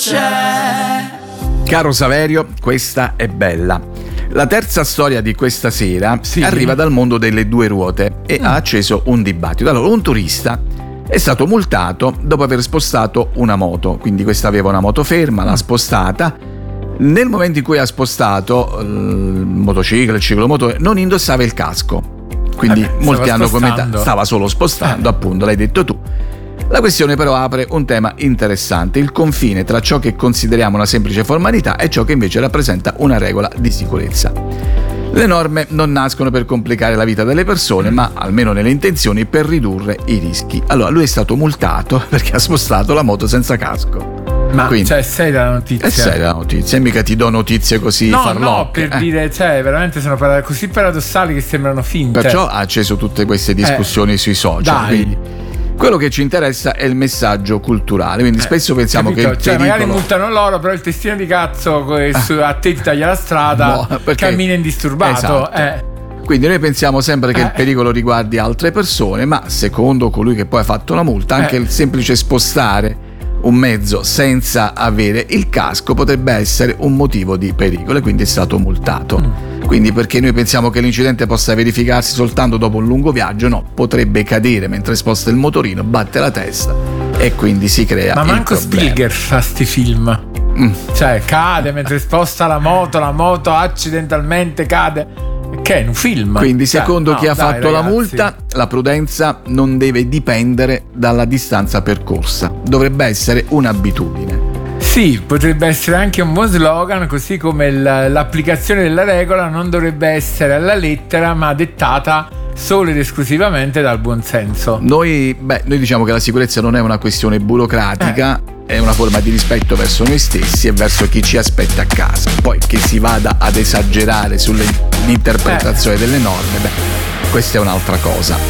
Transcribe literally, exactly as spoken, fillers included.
c'è. Caro Saverio, questa è bella. La terza storia di questa sera Sì. arriva dal mondo delle due ruote e Mm. ha acceso un dibattito. Allora, un turista è stato multato dopo aver spostato una moto, quindi questa aveva una moto ferma, l'ha spostata. Nel momento in cui ha spostato il motociclo, il ciclomotore, non indossava il casco. Quindi Eh beh, molti stava hanno commentato, spostando. stava solo spostando, Eh. appunto, l'hai detto tu. La questione però apre un tema interessante, il confine tra ciò che consideriamo una semplice formalità e ciò che invece rappresenta una regola di sicurezza. Le norme non nascono per complicare la vita delle persone, ma almeno nelle intenzioni per ridurre i rischi. Allora, lui è stato multato perché ha spostato la moto senza casco. Ma Quindi, cioè, è seria la notizia? è seria la notizia, e mica ti do notizie così No, farlocche. no, per eh. dire, cioè, veramente sono par- così paradossali che sembrano finte. Perciò ha acceso tutte queste discussioni Eh, sui social. dai. Quindi quello che ci interessa è il messaggio culturale, quindi spesso pensiamo Capito? che il cioè, pericolo... magari multano loro, però il testino di cazzo che su- a te ti taglia la strada, No, perché- cammina indisturbato. Esatto. Eh. Quindi noi pensiamo sempre che Eh. il pericolo riguardi altre persone, ma secondo colui che poi ha fatto la multa, anche Eh. il semplice spostare un mezzo senza avere il casco potrebbe essere un motivo di pericolo e quindi è stato multato. Mm. Quindi perché noi pensiamo che l'incidente possa verificarsi soltanto dopo un lungo viaggio, no, potrebbe cadere mentre sposta il motorino, batte la testa e quindi si crea Ma il manco problema. Spielberg fa sti film. Mm. Cioè, cade mentre sposta la moto, la moto accidentalmente cade. Che è un film. Quindi Cioè, secondo no, chi ha dai, fatto la ragazzi. multa, la prudenza non deve dipendere dalla distanza percorsa, dovrebbe essere un'abitudine. Sì, potrebbe essere anche un buon slogan, così come il- l'applicazione della regola non dovrebbe essere alla lettera, ma dettata solo ed esclusivamente dal buonsenso. Noi, beh, noi diciamo che la sicurezza non è una questione burocratica, è una forma di rispetto verso noi stessi e verso chi ci aspetta a casa. Poi che si vada ad esagerare sull'interpretazione delle norme, beh, questa è un'altra cosa.